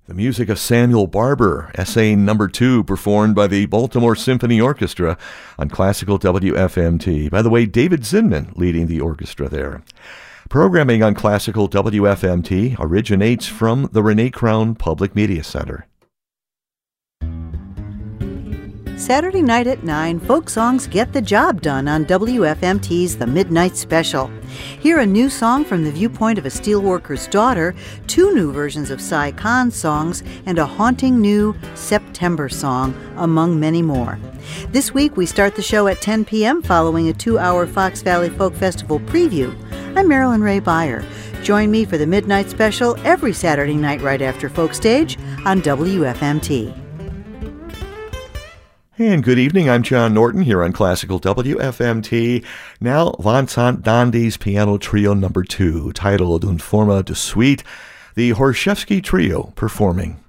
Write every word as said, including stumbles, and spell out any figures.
The music of Samuel Barber, Essay Number Two, performed by the Baltimore Symphony Orchestra on Classical W F M T. By the way, David Zinman leading the orchestra there. Programming on Classical W F M T originates from the Renee Crown Public Media Center. Saturday night at nine, folk songs get the job done on W F M T's The Midnight Special. Hear a new song from the viewpoint of a steelworker's daughter, two new versions of Cy Khan's songs, and a haunting new September song, among many more. This week, we start the show at ten p.m. following a two-hour Fox Valley Folk Festival preview. I'm Marilyn Ray Beyer. Join me for The Midnight Special every Saturday night right after Folk Stage on W F M T. And good evening, I'm John Norton here on Classical W F M T. Now, Vincent Dandy's Piano Trio Number Two, titled Un forma de suite, the Horshevsky Trio performing.